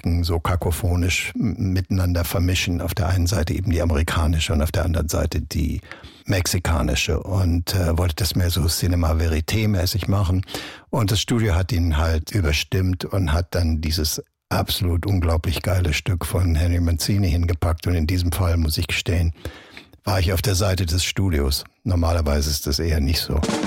Musiken so kakophonisch miteinander vermischen. Auf der einen Seite eben die amerikanische und auf der anderen Seite die mexikanische und wollte das mehr so Cinema Verité-mäßig machen. Und das Studio hat ihn halt überstimmt und hat dann dieses absolut unglaublich geile Stück von Henry Mancini hingepackt. Und in diesem Fall, muss ich gestehen, war ich auf der Seite des Studios. Normalerweise ist das eher nicht so.